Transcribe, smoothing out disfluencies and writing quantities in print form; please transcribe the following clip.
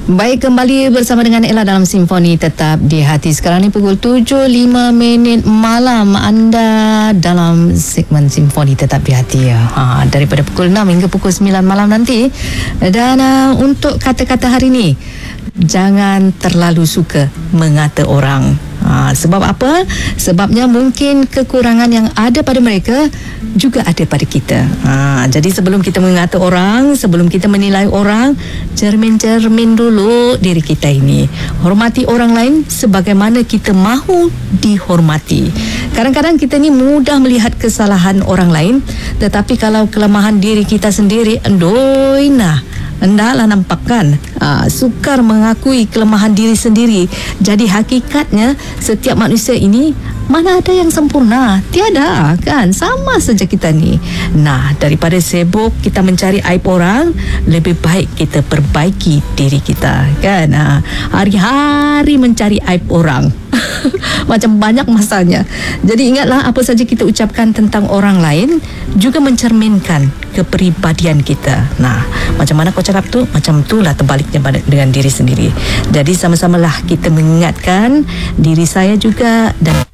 Baik, kembali bersama dengan Ella dalam Simfoni Tetap di Hati. Sekarang ni pukul 7.05 malam. Anda dalam segmen Simfoni Tetap di Hati ya. Daripada pukul 6 hingga pukul 9 malam nanti. Dan untuk kata-kata hari ni, jangan terlalu suka mengata orang. Sebab apa? Sebabnya mungkin kekurangan yang ada pada mereka juga ada pada kita. Jadi sebelum kita mengata orang, sebelum kita menilai orang, cermin-cermin dulu diri kita ini. Hormati orang lain sebagaimana kita mahu dihormati. Kadang-kadang kita ni mudah melihat kesalahan orang lain, tetapi kalau kelemahan diri kita sendiri, hendaklah nampakkan sukar mengakui kelemahan diri sendiri. Jadi hakikatnya setiap manusia ini mana ada yang sempurna? Tiada, kan? Sama saja kita ni. Nah, daripada sibuk kita mencari aib orang, lebih baik kita perbaiki diri kita, kan? Hari-hari mencari aib orang macam banyak masanya. Jadi ingatlah, apa saja kita ucapkan tentang orang lain juga mencerminkan kepribadian kita. Nah, macam mana kau cakap tu, macam itulah terbaliknya dengan diri sendiri. Jadi sama-samalah kita mengingatkan diri saya juga dan